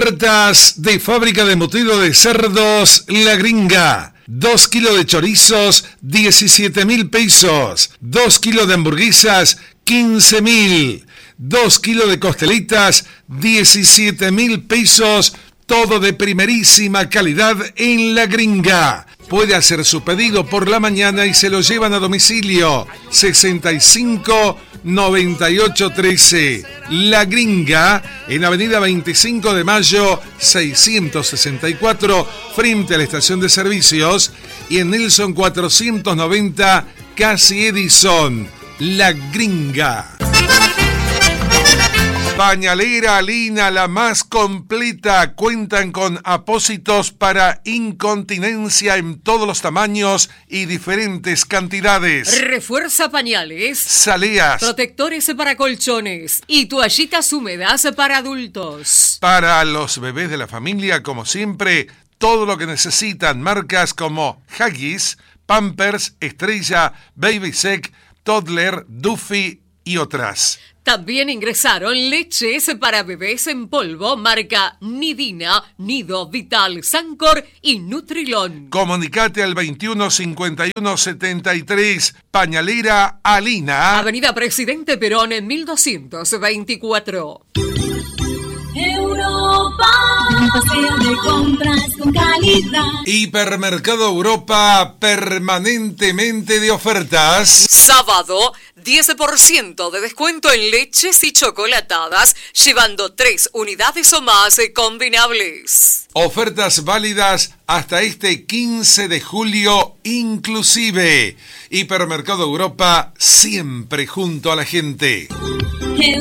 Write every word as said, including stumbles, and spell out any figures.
Ofertas de fábrica de embutido de cerdos La Gringa. Dos kilos de chorizos, diecisiete mil pesos. Dos kilos de hamburguesas, quince mil. Dos kilos de costelitas, diecisiete mil pesos. Todo de primerísima calidad en La Gringa. Puede hacer su pedido por la mañana y se lo llevan a domicilio. sesenta y cinco, noventa y ocho, trece. La Gringa, en Avenida veinticinco de Mayo, seiscientos sesenta y cuatro, frente a la estación de servicios. Y en Nelson cuatrocientos noventa, casi Edison. La Gringa. Pañalera Alina, la más completa. Cuentan con apósitos para incontinencia en todos los tamaños y diferentes cantidades. Refuerza pañales, Saleas, protectores para colchones y toallitas húmedas para adultos. Para los bebés de la familia, como siempre, todo lo que necesitan. Marcas como Huggies, Pampers, Estrella, Baby Sec, Toddler, Duffy y otras. También ingresaron leches para bebés en polvo, marca Nidina, Nido, Vital, Sancor y Nutrilón. Comunicate al veintiuno cincuenta y uno setenta y tres. Pañalera Alina. Avenida Presidente Perón en mil doscientos veinticuatro. Europa, un paseo de compras con calidad. Hipermercado Europa, permanentemente de ofertas. Sábado, diez por ciento de descuento en leches y chocolatadas, llevando tres unidades o más combinables. Ofertas válidas hasta este quince de julio inclusive. Hipermercado Europa, siempre junto a la gente.